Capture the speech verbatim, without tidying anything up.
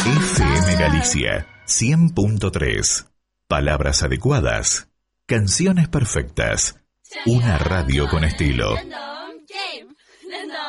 F M Galicia cien punto tres. Palabras adecuadas. Canciones perfectas. Una radio con estilo.